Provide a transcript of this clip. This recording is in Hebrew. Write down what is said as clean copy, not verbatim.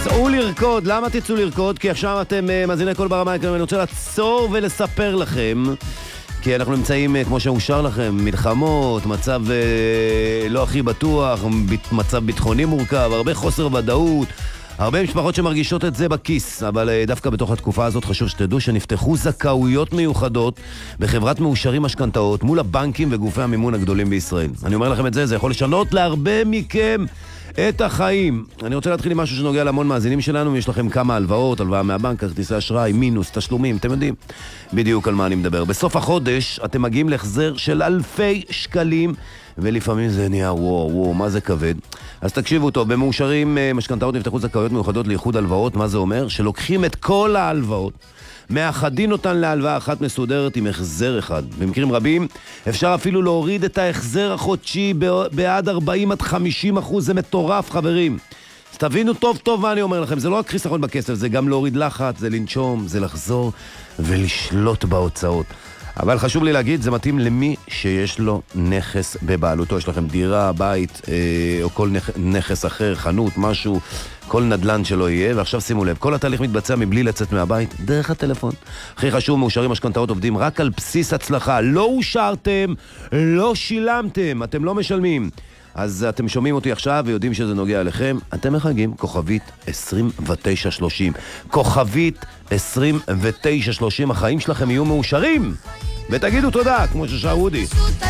צאו לרקוד. למה תצאו לרקוד? כי עכשיו אתם מאזיני קול ברמה. אני רוצה לעצור ולספר לכם, כי אנחנו נמצאים, כמו שאושר לכם, מלחמות, מצב לא הכי בטוח, מצב ביטחוני מורכב, הרבה חוסר ודאות, הרבה משפחות שמרגישות את זה בכיס, אבל דווקא בתוך התקופה הזאת חשוב שתדעו שנפתחו זכאויות מיוחדות בחברת מאושרים משכנתאות מול הבנקים וגופי המימון הגדולים בישראל. אני אומר לכם את זה, זה יכול לשנות להרבה מכם את החיים. אני רוצה להתחיל עם משהו שנוגע להמון מאזינים שלנו. יש לכם כמה הלוואות, הלוואה מהבנק, כרטיסי אשראי, מינוס, תשלומים, אתם יודעים בדיוק על מה אני מדבר. בסוף החודש אתם מגיעים להחזר של אלפי שקלים, ולפעמים זה נהיה וואו, מה זה כבד. אז תקשיבו טוב, במאושרים משכנתאות נפתחו זכאויות מיוחדות לאיחוד הלוואות. מה זה אומר? שלוקחים את כל ההלוואות, מאחדים אותן להלוואה אחת מסודרת עם החזר אחד. במקרים רבים אפשר אפילו להוריד את ההחזר החודשי בעד 40-50%. זה מטורף, חברים. אז תבינו טוב טוב מה אני אומר לכם. זה לא רק חיסכון בכסף, זה גם להוריד לחץ, זה לנשום, זה לחזור ולשלוט בהוצאות. אבל חשוב לי להגיד, זה מתאים למי שיש לו נכס בבעלותו. יש לכם דירה, בית, או כל נכס אחר, חנות, משהו, כל נדלן שלא יהיה. ועכשיו שימו לב, כל התהליך מתבצע מבלי לצאת מהבית, דרך הטלפון. הכי חשוב, מאושרים משכנתאות עובדים רק על בסיס הצלחה. לא אושרתם, לא שילמתם, אתם לא משלמים. אז אתם שומעים אותי עכשיו ויודעים שזה נוגע אליכם. אתם מחגים כוכבית 2930. כוכבית 2930. החיים שלכם יהיו מאושרים. ותגידו תודה, כמו ששר וודי.